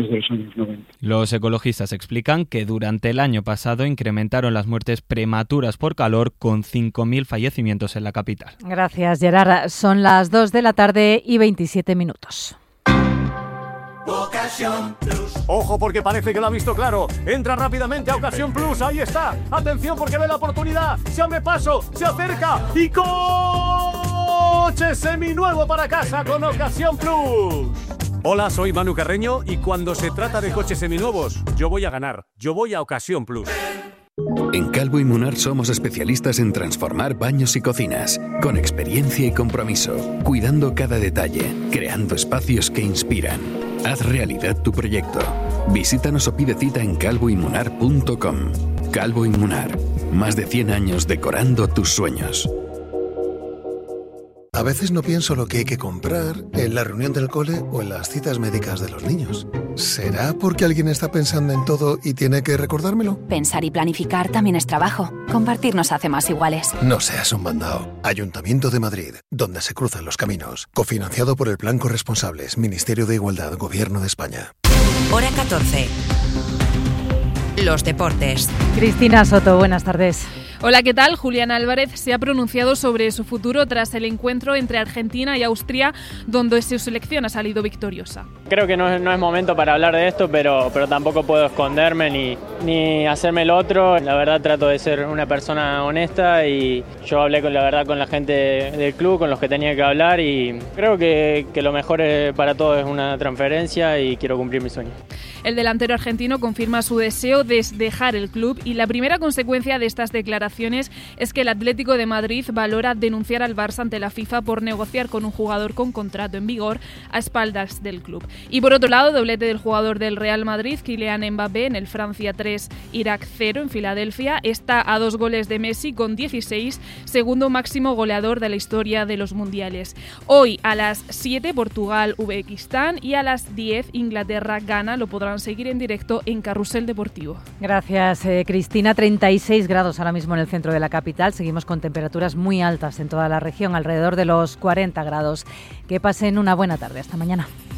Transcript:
principios de los años 90. Los ecologistas explican que durante el año pasado incrementaron las muertes prematuras por calor con 5.000 fallecimientos en la capital. Gracias, Gerard. Son las 2:27 Ocasión Plus. Ojo, porque parece que lo ha visto claro. Entra rápidamente a Ocasión Plus. Ahí está. Atención, porque ve la oportunidad. Se abre paso, se acerca y coche seminuevo para casa con Ocasión Plus. Hola, soy Manu Carreño y cuando se trata de coches seminuevos, yo voy a ganar. Yo voy a Ocasión Plus. En Calvo y Munar somos especialistas en transformar baños y cocinas, con experiencia y compromiso, cuidando cada detalle, creando espacios que inspiran. Haz realidad tu proyecto. Visítanos o pide cita en calvoymunar.com. Calvo y Munar, más de 100 años decorando tus sueños. A veces no pienso lo que hay que comprar en la reunión del cole o en las citas médicas de los niños. ¿Será porque alguien está pensando en todo y tiene que recordármelo? Pensar y planificar también es trabajo. Compartir nos hace más iguales. No seas un mandao. Ayuntamiento de Madrid, donde se cruzan los caminos. Cofinanciado por el Plan Corresponsables, Ministerio de Igualdad, Gobierno de España. Hora 14. Los deportes. Cristina Soto, buenas tardes. Hola, ¿qué tal? Julián Álvarez se ha pronunciado sobre su futuro tras el encuentro entre Argentina y Austria, donde su selección ha salido victoriosa. Creo que no es momento para hablar de esto, pero tampoco puedo esconderme ni hacerme el otro. La verdad trato de ser una persona honesta y yo hablé con la gente del club, con los que tenía que hablar y creo que lo mejor para todos es una transferencia y quiero cumplir mi sueño. El delantero argentino confirma su deseo de dejar el club y la primera consecuencia de estas declaraciones es que el Atlético de Madrid valora denunciar al Barça ante la FIFA por negociar con un jugador con contrato en vigor a espaldas del club. Y por otro lado, doblete del jugador del Real Madrid, Kylian Mbappé, en el Francia 3, Irak 0 en Filadelfia, está a 2 goles de Messi con 16, segundo máximo goleador de la historia de los mundiales. Hoy a las 7 Portugal-Uzbekistán y a las 10 Inglaterra-Ghana. Lo podrán seguir en directo en Carrusel Deportivo. Gracias, Cristina. 36 grados ahora mismo en el centro de la capital. Seguimos con temperaturas muy altas en toda la región, alrededor de los 40 grados. Que pasen una buena tarde. Hasta mañana.